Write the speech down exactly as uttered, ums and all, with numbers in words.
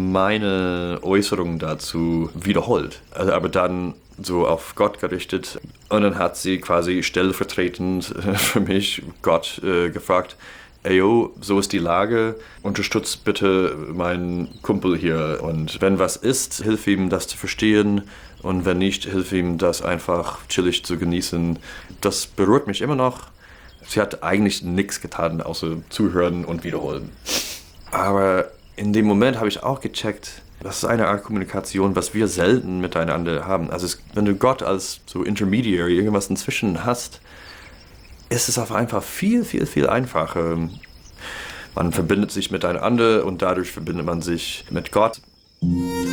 meine Äußerungen dazu wiederholt. Also, aber dann so auf Gott gerichtet. Und dann hat sie quasi stellvertretend für mich Gott äh, gefragt, ey yo, so ist die Lage, unterstützt bitte meinen Kumpel hier. Und wenn was ist, hilf ihm das zu verstehen. Und wenn nicht, hilf ihm das einfach chillig zu genießen. Das berührt mich immer noch. Sie hat eigentlich nichts getan, außer zuhören und wiederholen. Aber in dem Moment habe ich auch gecheckt, das ist eine Art Kommunikation, was wir selten miteinander haben. Also es, wenn du Gott als so Intermediary irgendwas inzwischen hast, ist es auf einfach viel, viel, viel einfacher. Man verbindet sich miteinander und dadurch verbindet man sich mit Gott.